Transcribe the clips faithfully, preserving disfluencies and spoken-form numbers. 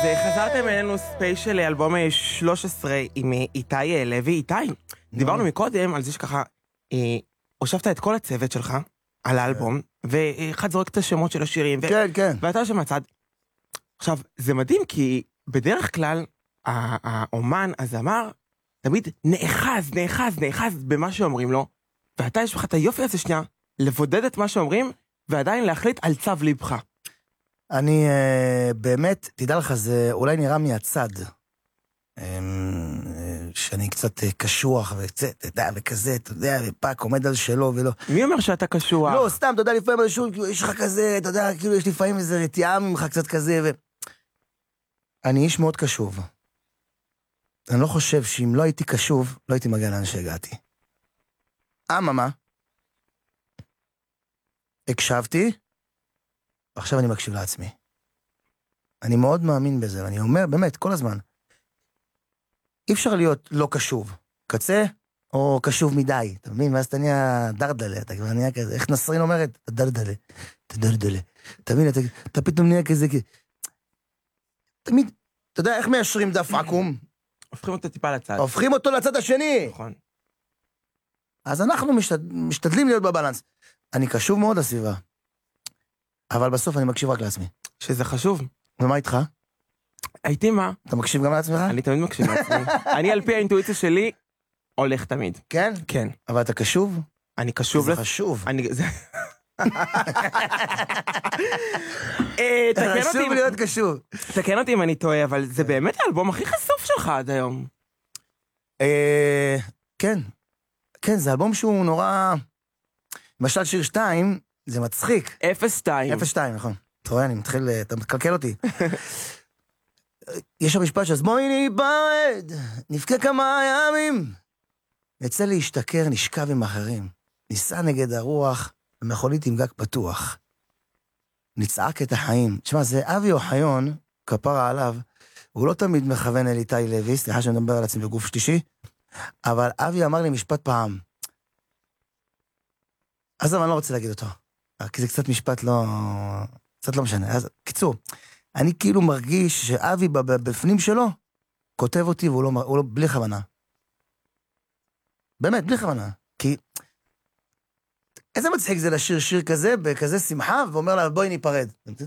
חזרתם אלינו ספיישל אלבום שלוש עשרה עם איתי לוי. איתי, דיברנו מקודם על זה שככה, הושבת את כל הצוות שלך על האלבום, ואחד זורק את השמות של השירים, כן, כן. ואתה יושב מהצד. עכשיו, זה מדהים, כי בדרך כלל, האומן, הזמר, תמיד נאחז, נאחז, נאחז במה שאומרים לו, ואתה יש לך את היופי הזה שנייה, לבודד את מה שאומרים, ועדיין להחליט על צו ליבך. אני uh, באמת, תדע לך, זה אולי נראה מהצד, um, שאני קצת uh, קשוח, וקצת, אתה יודע, וכזה, אתה יודע, ופאק עומד על שלו ולא. מי אומר שאתה קשוח? לא, סתם, אתה יודע, לפעמים משהו, כאילו, יש לך כזה, אתה יודע, כאילו, יש לפעמים איזה רתיעה ממך קצת כזה, ו... אני איש מאוד קשוב. אני לא חושב שאם לא הייתי קשוב, לא הייתי מגיע לאן שהגעתי. אממה, הקשבתי, ועכשיו אני מקשיב לעצמי. אני מאוד מאמין בזה, ואני אומר, באמת, כל הזמן, אי אפשר להיות לא קשוב. קצה, או קשוב מדי. אתה מבין? ואז אתה נהיה דרדלה, אתה כבר נהיה כזה, איך נסרין אומרת? אתה דרדלה, אתה דרדלה. אתה מבין? אתה, אתה פתאום נהיה כזה, תמיד, אתה יודע, איך מיישרים דף עקום? הופכים אותו טיפה לצד. הופכים אותו לצד השני. נכון. אז אנחנו משתד... משתדלים להיות בבלנס. אני קשוב מאוד לסביבה. אבל בסוף אני מקשיב רק לעצמי. שזה חשוב. ומה איתך? הייתי מה? אתה מקשיב גם לעצמך? אני תמיד מקשיב לעצמי. אני על פי האינטואיציה שלי, הולך תמיד. כן? כן. אבל אתה קשוב? אני קשוב. זה חשוב. אני... חשוב להיות קשוב. תקן אותי אם אני טועה, אבל זה באמת האלבום הכי חשוף שלך עד היום. כן. כן, זה אלבום שהוא נורא... למשל שיר שתיים, זה מצחיק. אפס שתיים. אפס שתיים, נכון. אתה רואה, אני מתחיל, אתה מתקלקל אותי. יש המשפט שאז בואי ניפרד, נבכה כמה ימים. נצא להשתכר, נשכב עם אחרים. ניסע נגד הרוח, ומכונית עם גג פתוח. נצעק את החיים. תשמע, זה אבי אוחיון, כפרה עליו, הוא לא תמיד מכוון אל איתי לוי, סליחה שאני מדבר על עצמי בגוף שלישי, אבל אבי אמר לי משפט פעם. אז אני לא רוצה להגיד אותו, כי זה קצת משפט לא... קצת לא משנה. אז, קיצור, אני כאילו מרגיש שאבי בפנים שלו, כותב אותי והוא לא, הוא לא, בלי כוונה. באמת, בלי כוונה. כי... איזה מצחיק זה לשיר שיר כזה, בכזה שמחה, ואומר לה, בואי ניפרד.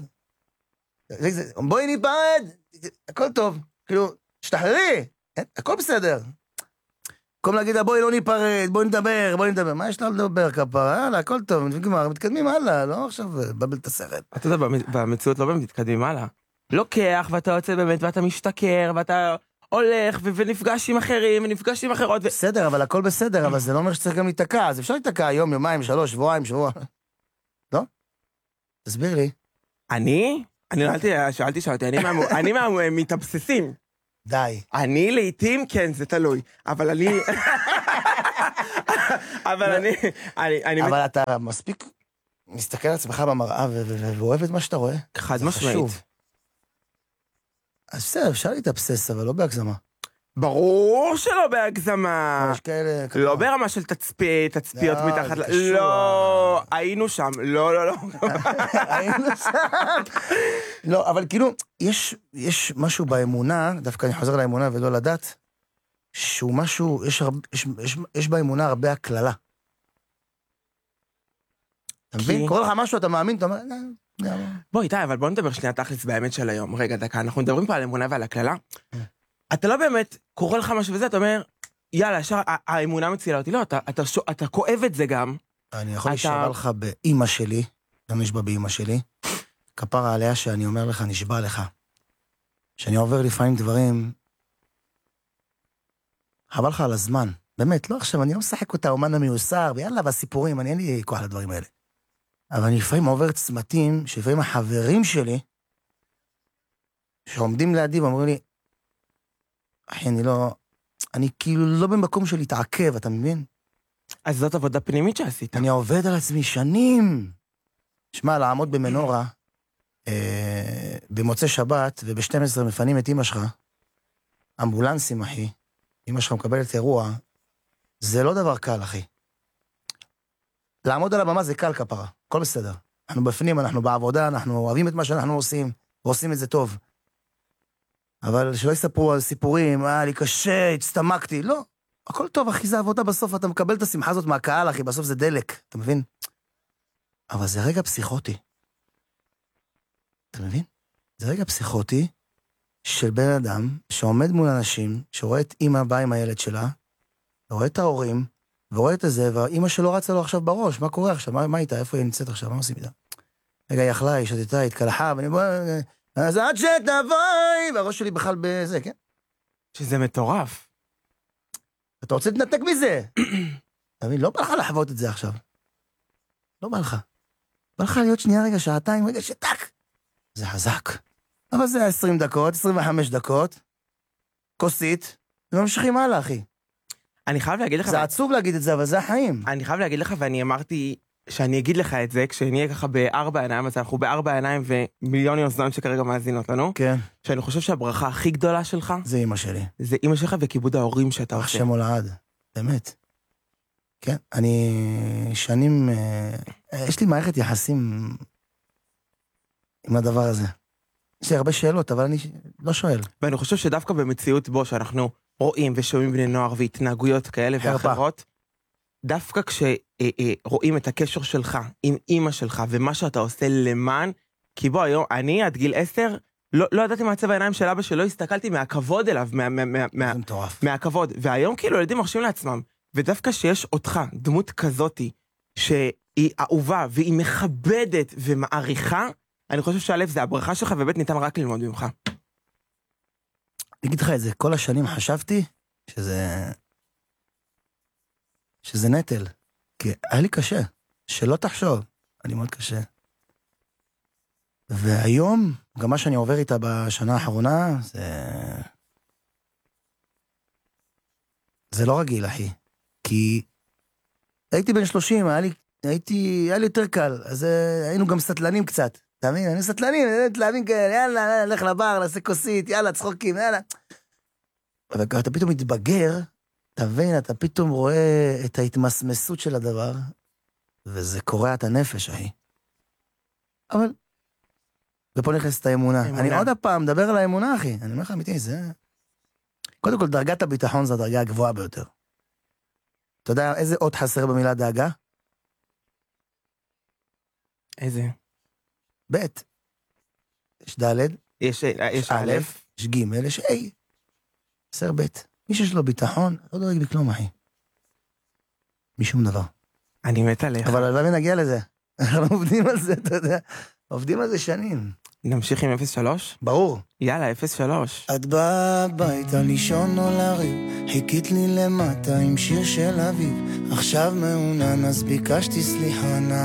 בואי ניפרד, הכל טוב. כאילו, שתחררי, הכל בסדר. במקום להגיד, בואי לא ניפרד, בואי נדבר, בואי נדבר. מה יש לה לדבר כפרה? יאללה, הכל טוב, נגמר, מתקדמים הלאה, לא עכשיו בבל את הסרט. אתה יודע, במציאות לא באמת מתקדמים הלאה. לוקח, ואתה יוצא באמת, ואתה משתכר, ואתה הולך, ונפגש עם אחרים, ונפגש עם אחרות. בסדר, אבל הכל בסדר, אבל זה לא אומר שצריך גם להתקע. אז אפשר להתקע יום, יומיים, שלוש, שבועיים, שבוע. לא? תסביר לי. אני? אני שאלתי, שאלתי, אני מהמתאבססים. די. אני לעתים, כן, זה תלוי, אבל אני... אבל אני... אבל אתה מספיק מסתכל על עצמך במראה ואוהב את מה שאתה רואה. חד משמעית. אז בסדר, אפשר להתאבסס, אבל לא בהגזמה. ברור שלא בהגזמה. יש כאלה... לא ברמה של תצפיות מתחת... לא, היינו שם. לא, לא, לא. היינו שם. לא, אבל כאילו, יש משהו באמונה, דווקא אני חוזר לאמונה ולא לדת, שהוא משהו, יש באמונה הרבה הכללה. אתה מבין? קורא לך משהו, אתה מאמין, אתה אומר... בוא איתי, אבל בוא נדבר שנייה תכלס באמת של היום. רגע, דקה, אנחנו מדברים פה על אמונה ועל הכללה. אתה לא באמת קורא לך משהו וזה, אתה אומר, יאללה, ישר, האמונה מצילה אותי. לא, אתה, אתה, אתה כואב את זה גם. אני יכול לשאול לך באמא שלי, גם נשבע באמא שלי, כפרה עליה שאני אומר לך, נשבע לך. שאני עובר לפעמים דברים, חבל לך על הזמן. באמת, לא עכשיו, אני לא משחק אותה, אומן המיוסר, ויאללה, והסיפורים, אני אין לי כוח לדברים האלה. אבל אני לפעמים עובר צמתים, שלפעמים החברים שלי, שעומדים לידי ואומרים לי, אחי, אני לא, אני כאילו לא במקום של להתעכב, אתה מבין? אז זאת עבודה פנימית שעשית. אני עובד על עצמי שנים. שמע, לעמוד במנורה, אה, במוצא שבת, וב-שתים עשרה מפנים את אמא שלך, אמבולנסים, אחי, אמא שלך מקבלת אירוע, זה לא דבר קל, אחי. לעמוד על הבמה זה קל כפרה, הכל בסדר. אנחנו בפנים, אנחנו בעבודה, אנחנו אוהבים את מה שאנחנו עושים, ועושים את זה טוב. אבל שלא יספרו על סיפורים, היה לי קשה, הצטמקתי, לא. הכל טוב, אחי, זה עבודה בסוף, אתה מקבל את השמחה הזאת מהקהל, אחי, בסוף זה דלק, אתה מבין? אבל זה רגע פסיכוטי. אתה מבין? זה רגע פסיכוטי של בן אדם שעומד מול אנשים, שרואה את אמא באה עם הילד שלה, רואה את ההורים, ורואה את זה, והאמא שלו רצה לו עכשיו בראש, מה קורה עכשיו? מה, מה איתה? איפה היא נמצאת עכשיו? מה עושים איתה? רגע, היא אכלה, היא שתתה, היא התקלחה, ואני בוא... אז עד שתבואי, והראש שלי בכלל בזה, כן? שזה מטורף. אתה רוצה להתנתק מזה? אתה מבין? לא בא לך לחוות את זה עכשיו. לא בא לך. בא לך להיות שנייה רגע, שעתיים, רגע, שטק. זה חזק. אבל זה עשרים דקות, עשרים וחמש דקות, כוסית, וממשיכים הלאה, אחי. אני חייב להגיד לך... זה עצוב להגיד את זה, אבל זה החיים. אני חייב להגיד לך, ואני אמרתי שאני אגיד לך את זה, כשאני אהיה ככה בארבע עיניים, אז אנחנו בארבע עיניים ומיליון אוזניים שכרגע מאזינות לנו. כן. שאני חושב שהברכה הכי גדולה שלך, זה אמא שלי. זה אמא שלך וכיבוד ההורים שאתה עושה. השם הולד, באמת. כן, אני שנים, יש לי מערכת יחסים עם הדבר הזה. יש לי הרבה שאלות, אבל אני לא שואל. ואני חושב שדווקא במציאות בו שאנחנו רואים ושומעים בני נוער והתנהגויות כאלה חרפה. ואחרות, דווקא כשרואים את הקשר שלך עם אמא שלך ומה שאתה עושה למען, כי בוא היום, אני עד גיל עשר, לא, לא ידעתי מהצבע העיניים של אבא שלא הסתכלתי מהכבוד אליו, מה, מה, מה, מה, זה מטורף. מהכבוד. והיום כאילו ילדים מרשים לעצמם, ודווקא שיש אותך, דמות כזאתי, שהיא אהובה והיא מכבדת ומעריכה, אני חושב שא' זה הברכה שלך, וב' ניתן רק ללמוד ממך. אני אגיד לך את זה, כל השנים חשבתי שזה... שזה נטל. כי היה לי קשה. שלא תחשוב. אני מאוד קשה. והיום, גם מה שאני עובר איתה בשנה האחרונה, זה... זה לא רגיל, אחי. כי הייתי בן שלושים, היה לי, הייתי, היה לי יותר קל. אז היינו גם סטלנים קצת. אתה מבין? אני סטלנים, תלהבים כאלה, יאללה, נלך לבר, נעשה כוסית, יאללה, צחוקים, יאללה. אבל אתה פתאום מתבגר, אתה מבין, אתה פתאום רואה את ההתמסמסות של הדבר, וזה קורע את הנפש, אחי. אבל, ופה נכנסת האמונה. אמונה. אני עוד הפעם מדבר על האמונה, אחי. אני אומר לך, אמיתי, זה... קודם כל, דרגת הביטחון זה הדרגה הגבוהה ביותר. אתה יודע איזה עוד חסר במילה דאגה? איזה? ב'. יש ד', יש, יש א', יש ג', יש א'. חסר ב'. מי שיש לו ביטחון, לא דואג בכלום, אחי. משום דבר. אני מת עליך. אבל הלוואי נגיע לזה. אנחנו עובדים על זה, אתה יודע. עובדים על זה שנים. נמשיך עם אפס שלוש? ברור. יאללה, אפס שלוש. את באה הביתה לישון או לריב, חיכית לי למטה עם שיר של אביב, עכשיו מעונן אז ביקשתי סליחה נא